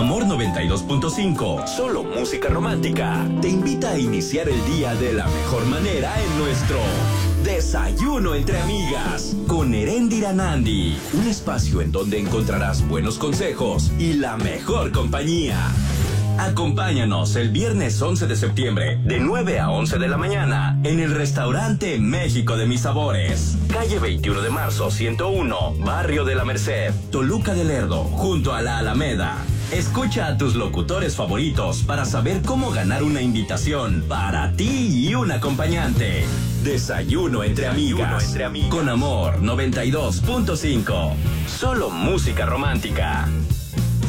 Amor 92.5, solo música romántica, te invita a iniciar el día de la mejor manera en nuestro Desayuno entre Amigas con Eréndira Nandi. Un espacio en donde encontrarás buenos consejos y la mejor compañía. Acompáñanos el viernes 11 de septiembre de 9 a 11 de la mañana en el restaurante México de Mis Sabores. Calle 21 de marzo 101, Barrio de la Merced, Toluca del Lerdo, junto a la Alameda. Escucha a tus locutores favoritos para saber cómo ganar una invitación para ti y un acompañante. Desayuno entre amigas. Con Amor 92.5. Solo música romántica.